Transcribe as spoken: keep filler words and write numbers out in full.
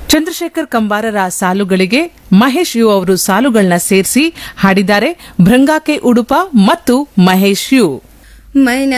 Chandrashekhar ಕಂಬಾರರ ಸಾಲುಗಳಿಗೆ Mahesh you ಅವರು ಸಾಲುಗಳನ್ನ ಸೇರಿಸಿ ಹಾಡಿದ್ದಾರೆ ಭೃಂಗಾಕೆ ಉಡುಪ ಮತ್ತು ಮಹೇಶ್ ಯು. ಮೈನ